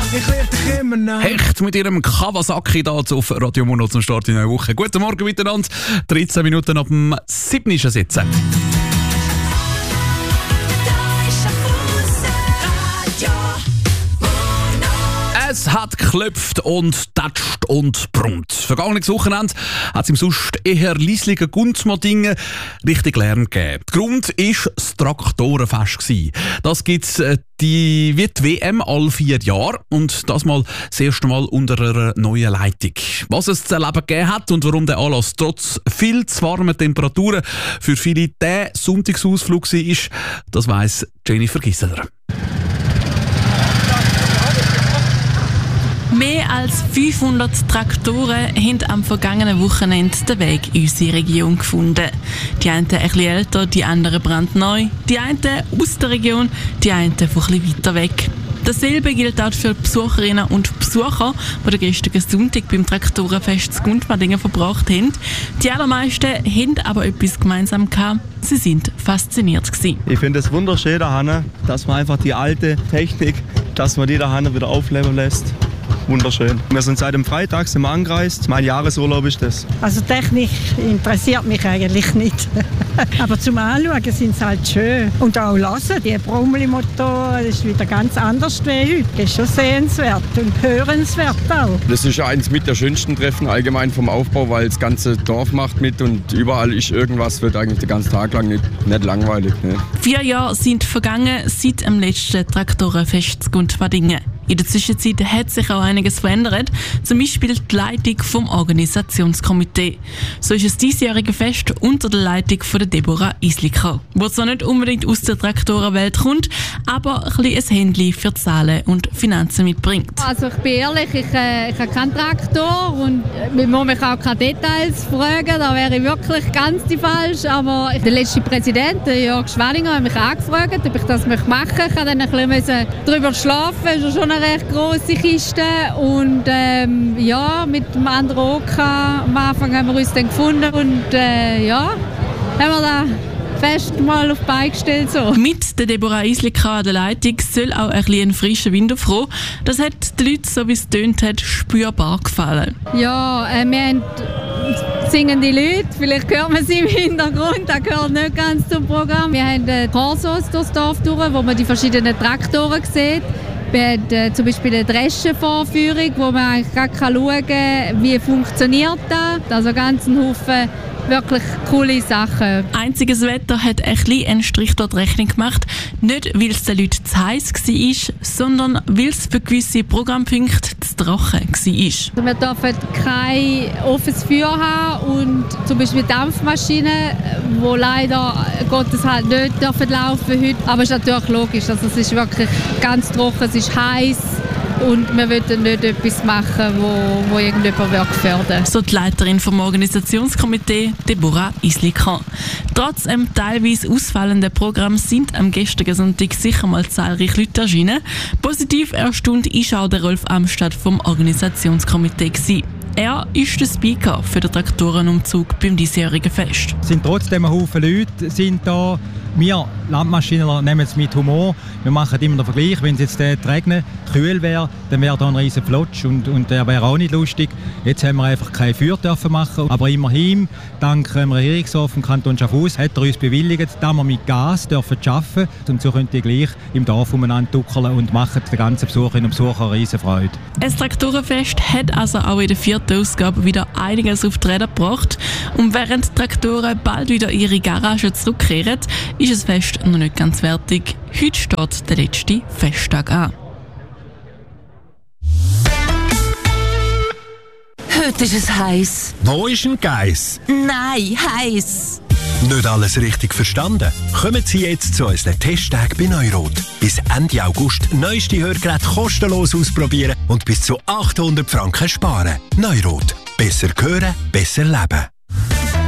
Ich liebe dich immer noch. Hecht mit ihrem Kawasaki da auf Radio Mono zum Start in der Woche. Guten Morgen miteinander. 13 Minuten ab dem 7. ist jetzt. Es hat geklopft und tatscht und brummt. Vergangenes Wochenende hat es im sonst eher leislichen Gunzmadingen richtig Lärm gegeben. Der Grund war das Traktorenfest. Das gibt es wie die WM alle 4 Jahre und das mal das erste Mal unter einer neuen Leitung. Was es zu erleben gegeben hat und warum der Anlass trotz viel zu warmen Temperaturen für viele der Sonntagsausflug war, das weiss Jennifer Gisseler. Mehr als 500 Traktoren haben am vergangenen Wochenende den Weg in unsere Region gefunden. Die einen etwas älter, die anderen brandneu, die einen aus der Region, die einen von etwas weiter weg. Dasselbe gilt auch für die Besucherinnen und Besucher, die den gestrigen Sonntag beim Traktorenfest zu Gundmadingen verbracht haben. Die allermeisten haben aber etwas gemeinsam gehabt. Sie sind fasziniert gewesen. Ich finde es wunderschön, dass man einfach die alte Technik, dass man die da wieder aufleben lässt. Wunderschön. Wir sind seit dem Freitag angereist. Mein Jahresurlaub ist das. Also Technik interessiert mich eigentlich nicht. Aber zum Anschauen sind sie halt schön. Und auch hören, die Brummelimotoren, das ist wieder ganz anders wie heute. Das ist schon sehenswert und hörenswert auch. Das ist eines mit der schönsten Treffen allgemein vom Aufbau, weil das ganze Dorf macht mit und überall ist irgendwas, wird eigentlich den ganzen Tag lang nicht langweilig. Ne? 4 Jahre sind vergangen seit dem letzten Traktorenfest zu Gundmadingen. In der Zwischenzeit hat sich auch einiges verändert, zum Beispiel die Leitung vom Organisationskomitee. So ist es diesjährige Fest unter der Leitung von der Deborah Isliker, die zwar nicht unbedingt aus der Traktorenwelt kommt, aber ein Händchen für Zahlen und Finanzen mitbringt. Also ich bin ehrlich, ich habe keinen Traktor und man muss mich auch keine Details fragen, da wäre ich wirklich ganz falsch. Aber der letzte Präsident, Jörg Schwadinger, hat mich angefragt, ob ich das machen möchte. Ich musste dann ein bisschen darüber schlafen, das ist schon eine recht grosse Kiste und mit dem anderen OK am Anfang haben wir uns dann gefunden und haben wir da fest mal auf die Beine gestellt. So. Mit der Deborah Isliker an der Leitung soll auch ein frischer Wind aufkommen. Das hat den Leuten, so wie es tönt hat, spürbar gefallen. Ja, wir haben singende Leute, vielleicht hört man sie im Hintergrund, das gehört nicht ganz zum Programm. Wir haben Korsos durchs Dorf durch, wo man die verschiedenen Traktoren sieht. Wir haben zum Beispiel eine Dreschenvorführung, wo man eigentlich schauen kann, wie funktioniert das. Also ganz ein Haufen wirklich coole Sachen. Einziges Wetter hat ein bisschen einen Strich durch die Rechnung gemacht. Nicht, weil es den Leuten zu heiß war, sondern weil es für gewisse Programmpunkte zu trocken war. Also wir dürfen kein offenes Feuer haben und zum Beispiel Dampfmaschinen, die leider Gottes halt nicht dürfen laufen heute. Aber es ist natürlich logisch. Also es ist wirklich ganz trocken, es ist heiß. Und wir wollen nicht etwas machen, wo irgendjemand gefährden. So die Leiterin vom Organisationskomitee, Deborah Isliker. Trotz einem teilweise ausfallenden Programm sind am gestrigen Sonntag sicher mal zahlreiche Leute erschienen. Positiv erstaunt war auch der Rolf Amstad vom Organisationskomitee gewesen. Er ist der Speaker für den Traktorenumzug beim diesjährigen Fest. Es sind trotzdem ein Haufen Leute sind da. Wir Landmaschinenler nehmen es mit Humor. Wir machen immer den Vergleich. Wenn es jetzt regnet, kühl wäre, dann wäre da ein riesen Flotsch und der wäre auch nicht lustig. Jetzt haben wir einfach kein Feuer dürfen machen. Aber immerhin, dank dem Regierungshof im Kanton Schaffhausen, hat er uns bewilligt, dass wir mit Gas dürfen arbeiten. Und so könnt ihr gleich im Dorf umeinander tuckeln und machen den ganzen Besucherinnen und Besuchern eine riesen Freude. Ein Traktorenfest hat also auch in der 4. Ausgabe wieder einiges auf die Räder gebracht. Und während die Traktoren bald wieder in ihre Garage zurückkehren, ist das Fest noch nicht ganz fertig. Heute steht der letzte Festtag an. Heute ist es heiß. Wo ist ein Geiss? Nein, heiß. Nicht alles richtig verstanden? Kommen Sie jetzt zu unseren Testtagen bei Neurot. Bis Ende August neueste Hörgeräte kostenlos ausprobieren und bis zu 800 Franken sparen. Neurot. Besser hören, besser leben.